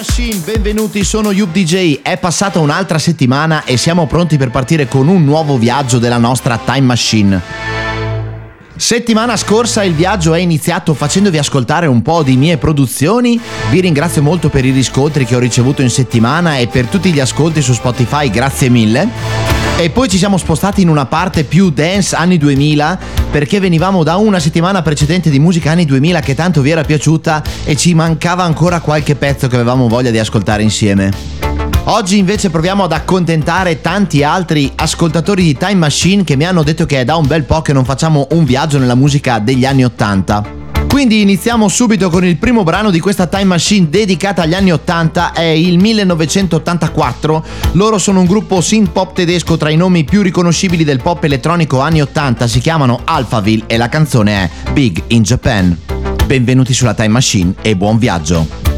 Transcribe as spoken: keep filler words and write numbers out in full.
Machine, benvenuti, sono Yup D J. È passata un'altra settimana e siamo pronti per partire con un nuovo viaggio della nostra Time Machine. Settimana scorsa il viaggio è iniziato facendovi ascoltare un po' di mie produzioni. Vi ringrazio molto per i riscontri che ho ricevuto in settimana e per tutti gli ascolti su Spotify, grazie mille. E poi ci siamo spostati in una parte più dance anni duemila, perché venivamo da una settimana precedente di musica anni duemila che tanto vi era piaciuta e ci mancava ancora qualche pezzo che avevamo voglia di ascoltare insieme. Oggi invece proviamo ad accontentare tanti altri ascoltatori di Time Machine che mi hanno detto che è da un bel po' che non facciamo un viaggio nella musica degli anni ottanta. Quindi iniziamo subito con il primo brano di questa Time Machine dedicata agli anni ottanta, è il millenovecentottantaquattro. Loro sono un gruppo synth pop tedesco tra i nomi più riconoscibili del pop elettronico anni ottanta, si chiamano Alphaville e la canzone è Big in Japan. Benvenuti sulla Time Machine e buon viaggio!